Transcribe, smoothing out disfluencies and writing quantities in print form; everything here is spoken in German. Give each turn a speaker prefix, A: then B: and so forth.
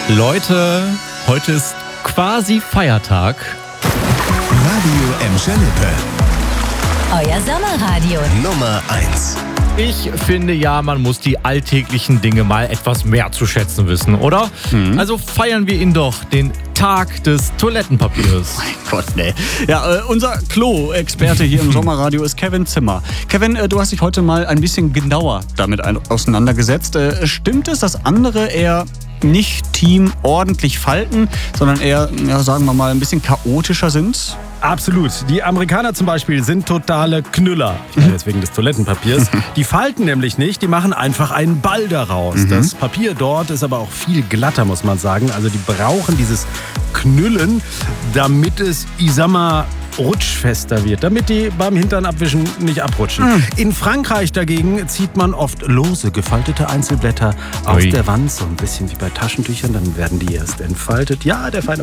A: Leute, heute ist quasi Feiertag.
B: Radio Emscher-Lippe.
C: Euer Sommerradio.
B: Nummer 1.
A: Ich finde ja, man muss die alltäglichen Dinge mal etwas mehr zu schätzen wissen, oder? Also feiern wir ihn doch, den Tag des Toilettenpapiers.
D: Mein Gott, ne. Ja, unser Klo-Experte hier im Sommerradio ist Kevin Zimmer. Kevin, du hast dich heute mal ein bisschen genauer damit auseinandergesetzt. Stimmt es, dass andere eher nicht Team ordentlich falten, sondern eher, ja, sagen wir mal, ein bisschen chaotischer sind?
E: Absolut. Die Amerikaner zum Beispiel sind totale Knüller. Ich meine deswegen des Toilettenpapiers. Die falten nämlich nicht, die machen einfach einen Ball daraus. Das Papier dort ist aber auch viel glatter, muss man sagen. Also die brauchen dieses Knüllen, damit es, ich sag mal, rutschfester wird, damit die beim Hintern abwischen nicht abrutschen. In Frankreich dagegen zieht man oft lose gefaltete Einzelblätter aus der Wand, so ein bisschen wie bei Taschentüchern, dann werden die erst entfaltet. Ja, der feine